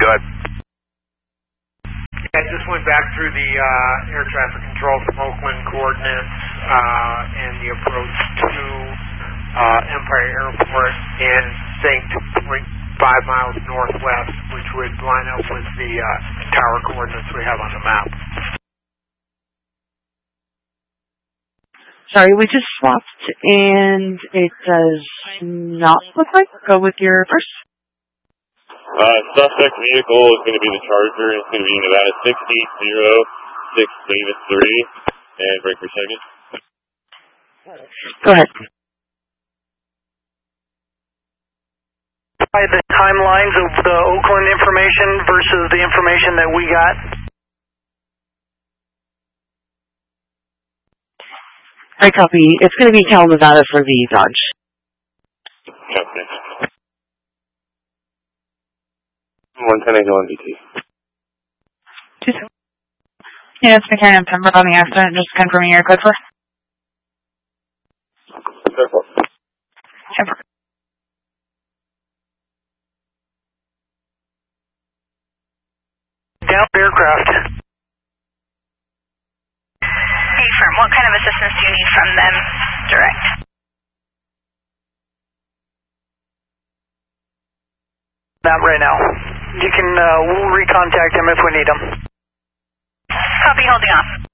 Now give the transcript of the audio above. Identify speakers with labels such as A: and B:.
A: Go ahead.
B: I just went back through the air traffic control from Oakland coordinates and the approach to Empire Airport and saying 2.5 miles northwest, which would line up with the tower coordinates we have on the map.
C: Sorry, we just swapped, and it does not look like. Go with your first.
D: Suspect vehicle is going to be the Charger. It's going to be Nevada 606 Davis 3, and break for second.
C: Go ahead.
E: By the timelines of the Oakland information versus the information that we got.
C: I copy. It's going to be Cal Nevada for the Dodge.
D: Okay. 11081 BT.
F: Yeah, it's McCann and Pembroke on the accident. Just confirming your code for. Pembroke.
E: Down aircraft.
G: Hey, firm, what kind of assistance do you need from them direct?
E: Not right now. You can, we'll recontact them if we need them.
G: Copy, holding off.